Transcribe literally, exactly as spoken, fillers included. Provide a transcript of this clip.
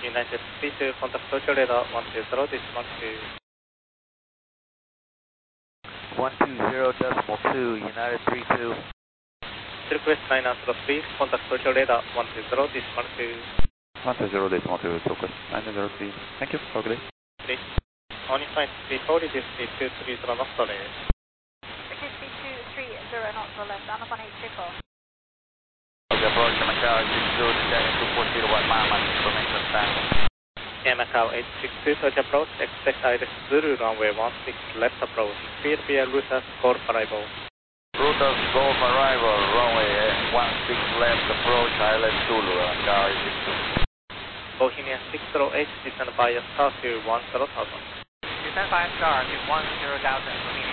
United three two, contact Tokyo radar one two zero, decimal two. one two zero decimal two, United three two. Request nine zero three, contact Tokyo radar one two zero, decimal two. one two zero decimal two, Tokyo nine zero three. Thank you, have a good day. three. On flight three four, reduce speed two three zero knots to left. Reduce speed two three zero knots to left, down upon eight two four. Okay, approach to Macau six two, descending two four zero one mile, information stand. Yeah, Macau eight six two, touch approach, expect Iris Zulu runway one six left approach. Clear via Rutas Golf arrival. Rutas Golf arrival, runway one six left approach, Island Zulu, Macau eight six two. Bohemia six zero eight, descend via Star two one zero thousand. Descend via Star two one zero thousand,